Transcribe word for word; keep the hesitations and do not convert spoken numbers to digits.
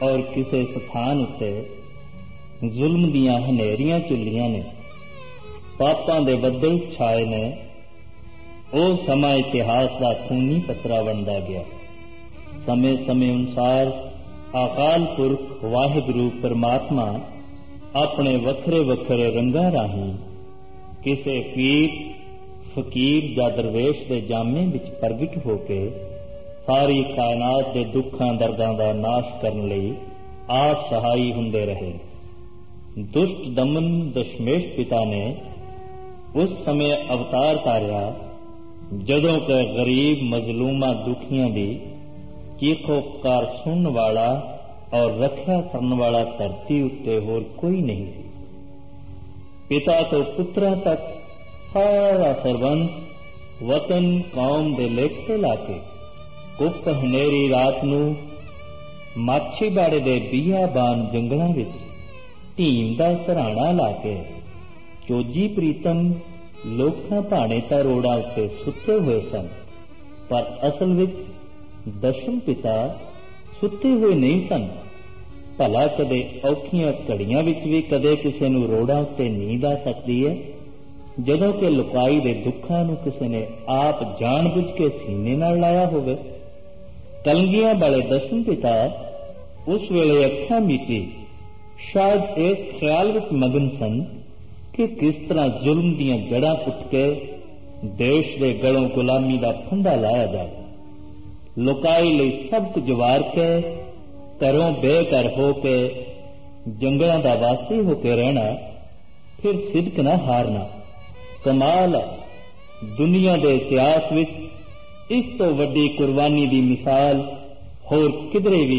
और किसी स्थान उत्ते जुल्म दियां हनेरियां झुल्लियां ने, पापां दे बदल छाए ने। ਉਹ ਸਮਾਂ इतिहास का खूनी पत्रा बनता गया। समय समय अनुसार अकाल पुरख वाहिगुरु परमात्मा अपने वखरे वखरे रंगां राही किसी पीर फकीर या दरवेश के जामे विच प्रगट होके सारी कायनात के दुखों दर्दां का नाश करने लई आप सहाई हुंदे रहे। दुष्ट दमन दशमेश पिता ने उस समय अवतार धारिया जदों के गरीब मजलूमा दुखियां दी चीखो पुकार सुनने वाला और रक्षा करने वाला धरती उत्ते होर कोई नहीं सी। पिता तो पुत्रा तक सारा सरबंस वतन कौम दे लेखे लाके गुप्त हनेरी रात नूं माछीबाड़े दे बियाबान जंगलों विच ढीम दा सराहना लाके चोजी प्रीतम लोकां भाणे तां रोड़ां उत्ते सुते हुए सन, पर असल विच दशम पिता सुते हुए नहीं सन। भला कदे औखियां घड़ियां विच भी कदे किसी नूं रोड़ां उत्ते नींद आ सकदी है, जदों कि लुकाई दे दुखां नूं किसी ने आप जान बुझ के सीने नाल लाया होवे। कलंगियां वाले दशम पिता उस वेले अखां मीटी शायद इस ख्याल विच मगन सन कि किस तरह जुल्म दियां जड़ां पुट के देश के गलों गुलामी का फंदा लाया जाए। लुकाई लई सब कुछ वार के घरों बेघर होके जंगलों का वासी होके रहना, फिर सिदक न हारना। कमाल है दुनिया के इतिहास विच इस तो वड्डी कुर्बानी की मिसाल होर किधरे भी